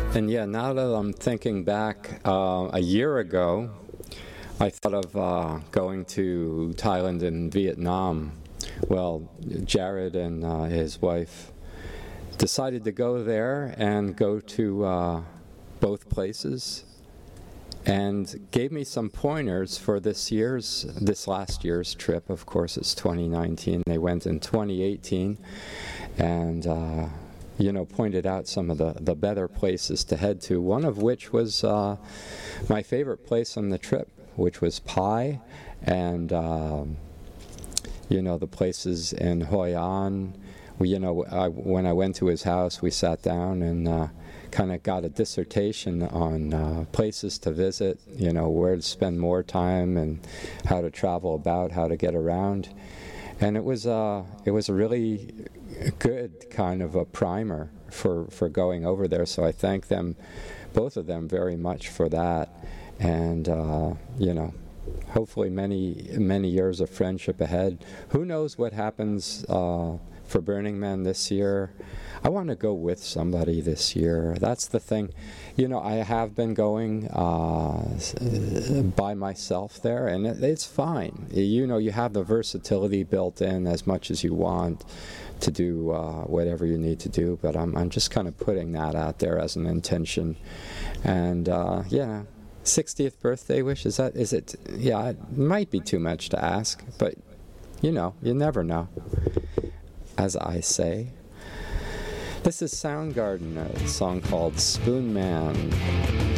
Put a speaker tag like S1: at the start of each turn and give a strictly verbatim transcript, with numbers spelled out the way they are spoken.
S1: And yeah, now that I'm thinking back, uh, a year ago, I thought of uh, going to Thailand and Vietnam. Well, Jared and uh, his wife decided to go there and go to uh, both places, and gave me some pointers for this year's, this last year's trip. Of course, it's twenty nineteen. They went in twenty eighteen, and uh, you know, pointed out some of the, the better places to head to, one of which was uh, my favorite place on the trip, which was Pai, and um, you know, the places in Hoi An. We, you know, I, when I went to his house, we sat down and uh, kind of got a dissertation on uh, places to visit, you know, where to spend more time and how to travel about, how to get around. And it was, uh, it was a really good kind of a primer for, for going over there, so I thank them, both of them, very much for that. And, uh, you know, hopefully many, many years of friendship ahead. Who knows what happens uh, for Burning Man this year? I want to go with somebody this year. That's the thing. You know, I have been going uh, by myself there, and it, it's fine. You know, you have the versatility built in as much as you want to do uh, whatever you need to do, but I'm, I'm just kind of putting that out there as an intention. And, uh, yeah, sixtieth birthday wish, is that, is it, yeah, it might be too much to ask, but, you know, you never know, as I say. This is Soundgarden, a song called Spoon Man.